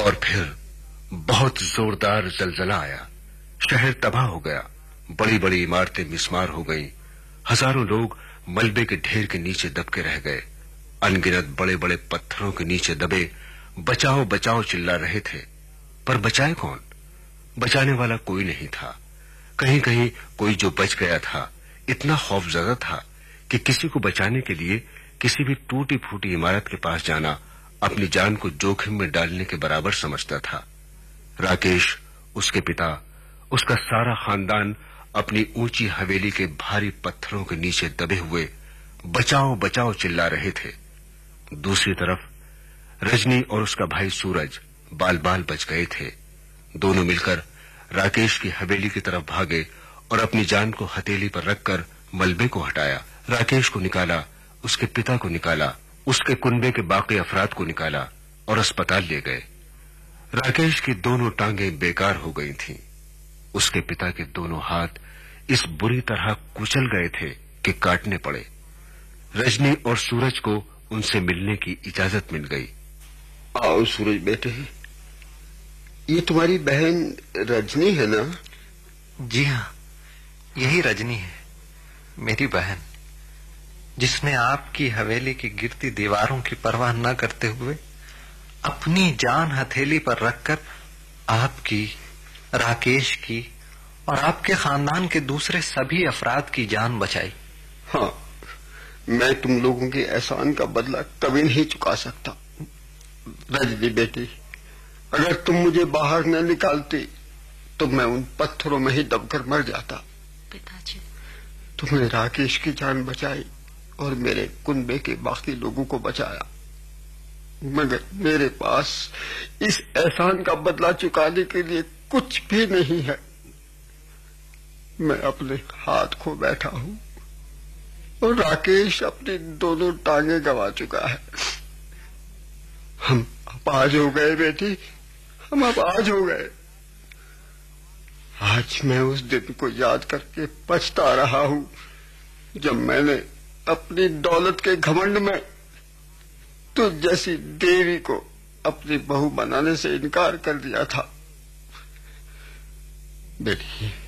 और फिर बहुत जोरदार जलजला आया। शहर तबाह हो गया। बड़ी बड़ी इमारतें मिस्मार हो गईं। हजारों लोग मलबे के ढेर के नीचे दबके रह गए। अनगिनत बड़े बड़े पत्थरों के नीचे दबे बचाओ बचाओ चिल्ला रहे थे। पर बचाए कौन? बचाने वाला कोई नहीं था। कहीं कहीं कोई जो बच गया था इतना खौफजदा था कि किसी को बचाने के लिए किसी भी टूटी फूटी इमारत के पास जाना अपनी जान को जोखिम में डालने के बराबर समझता था। राकेश, उसके पिता, उसका सारा खानदान अपनी ऊंची हवेली के भारी पत्थरों के नीचे दबे हुए बचाओ बचाओ चिल्ला रहे थे। दूसरी तरफ रजनी और उसका भाई सूरज बाल बाल बच गए थे। दोनों मिलकर राकेश की हवेली की तरफ भागे और अपनी जान को हथेली पर रखकर मलबे को हटाया। राकेश को निकाला, उसके पिता को निकाला, उसके कुनबे के बाकी अफराद को निकाला और अस्पताल ले गए। राकेश की दोनों टांगें बेकार हो गई थीं। उसके पिता के दोनों हाथ इस बुरी तरह कुचल गए थे कि काटने पड़े। रजनी और सूरज को उनसे मिलने की इजाजत मिल गई। आओ सूरज बेटे, ये तुम्हारी बहन रजनी है ना? जी हाँ, यही रजनी है, मेरी बहन, जिसने आपकी हवेली की गिरती दीवारों की परवाह न करते हुए अपनी जान हथेली पर रखकर आपकी, राकेश की और आपके खानदान के दूसरे सभी अफराद की जान बचाई। हाँ, मैं तुम लोगों के एहसान का बदला कभी नहीं चुका सकता। रजनी बेटी, अगर तुम मुझे बाहर न निकालती तो मैं उन पत्थरों में ही दबकर मर जाता। पिताजी, तुमने राकेश की जान बचाई और मेरे कुनबे के बाकी लोगों को बचाया, मगर मेरे पास इस एहसान का बदला चुकाने के लिए कुछ भी नहीं है। मैं अपने हाथ खो बैठा हूं और राकेश अपनी दोनों टांगे गंवा चुका है। हम अपाज हो गए बेटी, हम अपाज हो गए। आज मैं उस दिन को याद करके पछता रहा हूं जब मैंने अपनी दौलत के घमंड में तुझ जैसी देवी को अपनी बहू बनाने से इनकार कर दिया था। बेटी,